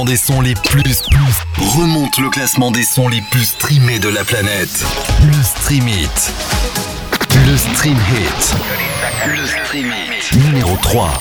Des sons les plus remonte le classement des sons les plus streamés de la planète. Le Stream Hit. Le Stream Hit. Le Stream Hit. Numéro 3.